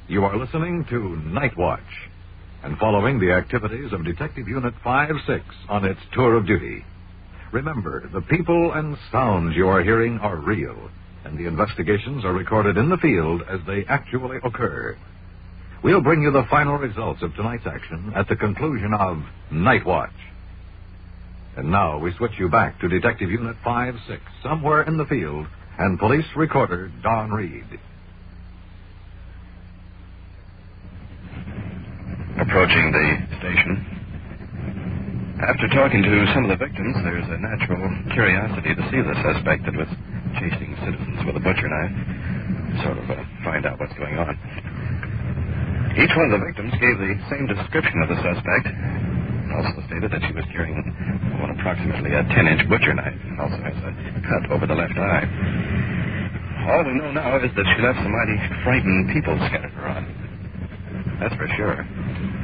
You are listening to Night Watch and following the activities of Detective Unit 5-6 on its tour of duty. Remember, the people and sounds you are hearing are real, and the investigations are recorded in the field as they actually occur. We'll bring you the final results of tonight's action at the conclusion of Night Watch. And now we switch you back to Detective Unit 5-6, somewhere in the field, and police recorder Don Reed. Approaching the station. After talking to some of the victims, there's a natural curiosity to see the suspect that was chasing citizens with a butcher knife. Sort of find out what's going on. Each one of the victims gave the same description of the suspect. Also stated that she was carrying approximately a 10-inch butcher knife. Also has a cut over the left eye. All we know now is that she left some mighty frightened people scattered around. That's for sure.